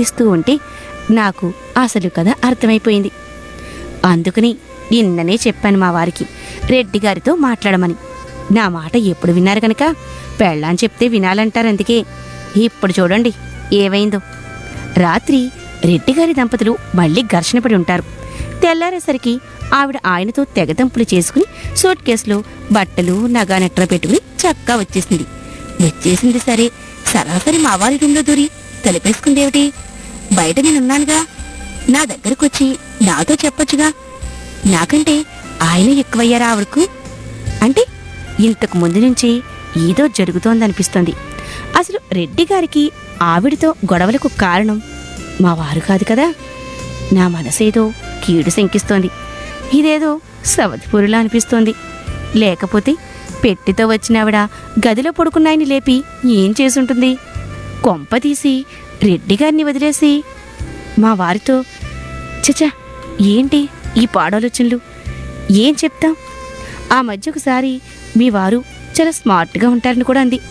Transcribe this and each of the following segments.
వినిపిస్తూ ఉంటే నాకు అసలు కథ అర్థమైపోయింది. అందుకని నిన్ననే చెప్పాను మా వారికి రెడ్డి గారితో మాట్లాడమని. నా మాట ఎప్పుడు విన్నారు కనుక పెళ్ళాని చెప్తే వినాలంటారు. అందుకే ఇప్పుడు చూడండి ఏమైందో. రాత్రి రెడ్డిగారి దంపతులు మళ్ళీ ఘర్షణ పడి ఉంటారు. తెల్లారేసరికి ఆవిడ ఆయనతో తెగదంపులు చేసుకుని సూట్ కేసులో బట్టలు నగా నెట్ర పెట్టుకుని చక్కా వచ్చేసింది సరే, సరాసరి మా వారి రూంలో దూరి తలుపేసుకుందేమిటి? బయట నేనున్నానుగా, నా దగ్గరకొచ్చి నాతో చెప్పొచ్చుగా. నాకంటే ఆయన ఎక్కువయ్యారా ఆవిడకు? అంటే ఇంతకు ముందు నుంచి ఏదో జరుగుతోందనిపిస్తోంది. అసలు రెడ్డి గారికి ఆవిడతో గొడవలకు కారణం మా వారు కాదు కదా. నా మనసేదో కీడు శంకిస్తోంది. ఇదేదో సవతిపూరిలా అనిపిస్తోంది. లేకపోతే పెట్టితో వచ్చిన ఆవిడ గదిలో పడుకున్నాయని లేపి ఏం చేసుంటుంది? కొంపతీసి రెడ్డి గారిని వదిలేసి మా వారితో చచ్చా ఏంటి ఈ పాడాలోచనలు? ఏం చెప్తాం? ఆ మధ్య ఒకసారి మీ వారు చాలా స్మార్ట్గా ఉంటారని కూడా అంది.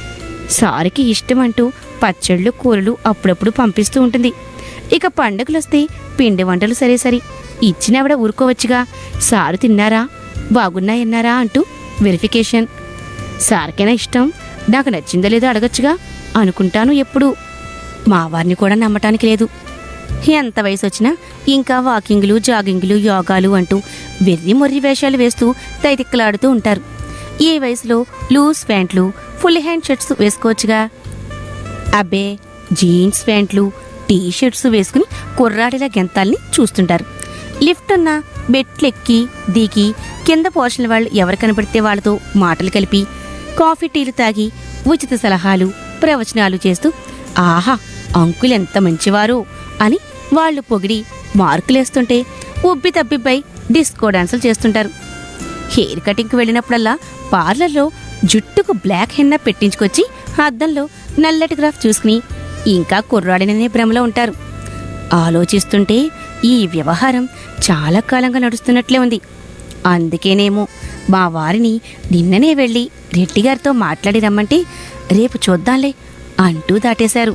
సారికి ఇష్టం అంటూ పచ్చళ్ళు కూరలు అప్పుడప్పుడు పంపిస్తూ ఉంటుంది. ఇక పండగలొస్తే పిండి వంటలు సరే ఇచ్చినవిడ ఊరుకోవచ్చుగా. సారు తిన్నారా, బాగున్నాయన్నారా అంటూ వెరిఫికేషన్. సార్కైనా ఇష్టం, నాకు నచ్చిందో లేదో అడగచ్చుగా అనుకుంటాను ఎప్పుడు. మా వారిని కూడా నమ్మటానికి లేదు. ఎంత వయసు వచ్చినా ఇంకా వాకింగ్లు జాగింగ్లు యోగాలు అంటూ వెర్రి మొర్రి వేషాలు వేస్తూ తైతిక్కలాడుతూ ఉంటారు. ఈ వయసులో లూజ్ ప్యాంట్లు ఫుల్ హ్యాండ్ షర్ట్స్ వేసుకోవచ్చుగా. అబ్బే, జీన్స్ ప్యాంట్లు టీ షర్ట్స్ వేసుకుని కుర్రాడిలా గెంతాల్ని చూస్తుంటారు. లిఫ్ట్ ఉన్న మెట్లెక్కి దిగి కింద పోర్షన్ల వాళ్ళు ఎవరు కనపడితే వాళ్ళతో మాటలు కలిపి కాఫీ టీలు తాగి ఉచిత సలహాలు ప్రవచనాలు చేస్తూ ఆహా అంకుల్ ఎంత మంచివారు అని వాళ్ళు పొగిడి మార్కులేస్తుంటే ఉబ్బి తబ్బిపై డిస్కో డాన్సులు చేస్తుంటారు. హెయిర్ కటింగ్కి వెళ్ళినప్పుడల్లా పార్లర్లో జుట్టుకు బ్లాక్ హెన్నా పెట్టించుకొచ్చి అద్దంలో నల్లటి గ్రాఫ్ చూసుకుని ఇంకా కుర్రాడిననే భ్రమలో ఉంటారు. ఆలోచిస్తుంటే ఈ వ్యవహారం చాలా కాలంగా నడుస్తున్నట్లే ఉంది. అందుకేనేమో మా వారిని నిన్ననే వెళ్ళి రెడ్డిగారితో మాట్లాడి రమ్మంటే రేపు చూద్దాంలే అంటూ దాటేశారు.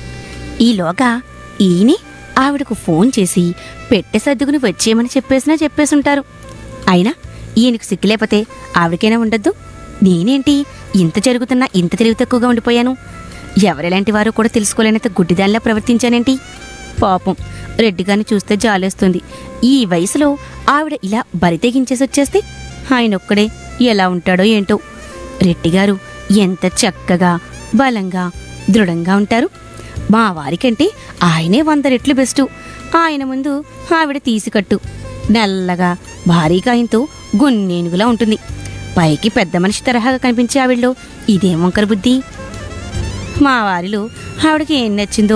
ఈలోగా ఈయనే ఆవిడకు ఫోన్ చేసి పెట్టె సర్దుకుని వచ్చేయమని చెప్పేసుంటారు. అయినా ఈయనకు సిగ్గులేకపోతే ఆవిడకైనా ఉండద్దు. నేనేంటి ఇంత జరుగుతున్నా ఇంత తెలివి తక్కువగా ఉండిపోయాను? ఎవరెలాంటి వారో కూడా తెలుసుకోలేనంత గుడ్డిదానిలా ప్రవర్తించానేంటి? పాపం రెడ్డిగారిని చూస్తే జాలేస్తుంది. ఈ వయసులో ఆవిడ ఇలా బరితెగించేసి వచ్చేస్తే ఆయనొక్కడే ఎలా ఉంటాడో ఏంటో. రెడ్డిగారు ఎంత చక్కగా బలంగా దృఢంగా ఉంటారు. మా వారికంటే ఆయనే 100 రెట్లు బెస్టు. ఆయన ముందు ఆవిడ తీసికట్టు, నల్లగా భారీకాయంతో గున్నేనుగులా ఉంటుంది. పైకి పెద్ద మనిషి తరహాగా కనిపించే ఆవిడలో ఇదేం వంకర బుద్ధి? మా వారిలో ఆవిడకి ఏం నచ్చిందో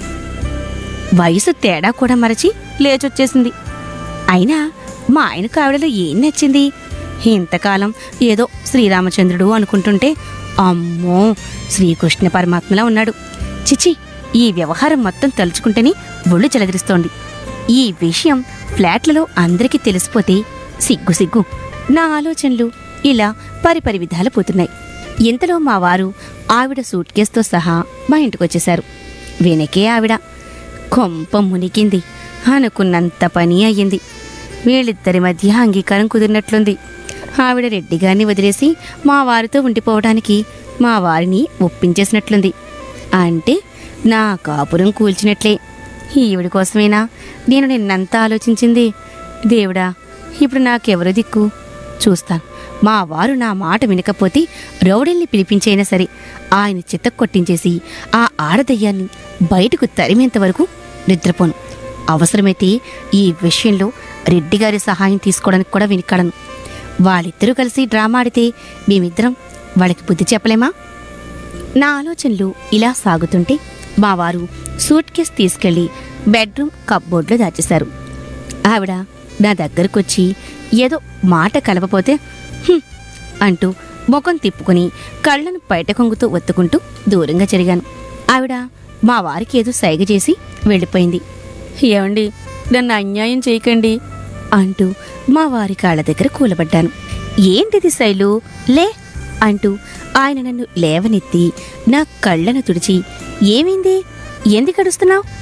వయసు తేడా కూడా మరచి లేచొచ్చేసింది. అయినా మా ఆయనకు ఆవిడలో ఏం నచ్చింది? ఇంతకాలం ఏదో శ్రీరామచంద్రుడు అనుకుంటుంటే అమ్మో శ్రీకృష్ణ పరమాత్మలా ఉన్నాడు. చిచి, ఈ వ్యవహారం మొత్తం తలుచుకుంటేనే ఒళ్ళు చెలదిరిస్తోంది. ఈ విషయం ఫ్లాట్లలో అందరికీ తెలిసిపోతే సిగ్గు. నా ఆలోచనలు ఇలా పరిపరి విధాలు పోతున్నాయి. ఇంతలో మా వారు ఆవిడ సూట్ కేసుతో సహా మా ఇంటికొచ్చేశారు. వెనకే ఆవిడ. కొంప మునికింది. అనుకున్నంత పని అయ్యింది. వీళ్ళిద్దరి మధ్య అంగీకారం కుదిరినట్లుంది. ఆవిడ రెడ్డిగారిని వదిలేసి మా వారితో ఉండిపోవడానికి మా వారిని ఒప్పించేసినట్లుంది. అంటే నా కాపురం కూల్చినట్లే. ఈవిడి కోసమేనా నేను నిన్నంతా ఆలోచించింది? దేవుడా, ఇప్పుడు నాకెవరు దిక్కు? చూస్తాను. మా వారు నా మాట వినకపోతే రౌడీల్ని పిలిపించైనా సరే ఆయన చిత్త కొట్టించేసి ఆ ఆడదయ్యాన్ని బయటకు తరిమేంత వరకు నిద్రపోను. అవసరమైతే ఈ విషయంలో రెడ్డిగారి సహాయం తీసుకోవడానికి కూడా వెనుకాడను. వాళ్ళిద్దరూ కలిసి డ్రామా ఆడితే మేమిద్దరం వాళ్ళకి బుద్ధి చెప్పలేమా? నా ఆలోచనలు ఇలా సాగుతుంటే మా వారు సూట్ కేస్ తీసుకెళ్లి బెడ్రూమ్ కప్బోర్డ్లో దాచేశారు. ఆవిడ నా దగ్గరకొచ్చి ఏదో మాట కలపపోతే అంటూ ముఖం తిప్పుకుని కళ్ళను బయట కొంగుతూ ఒత్తుకుంటూ దూరంగా జరిగాను. ఆవిడ మా వారికి ఏదో సైగ చేసి వెళ్ళిపోయింది. ఏమండి, నన్ను అన్యాయం చేయకండి అంటూ మా వారి కాళ్ళ దగ్గర కూలబడ్డాను. ఏంటిది శైలు, లే అంటూ ఆయన నన్ను లేవనెత్తి నా కళ్ళను తుడిచి ఏమైంది, ఎందుకు అడుస్తున్నావు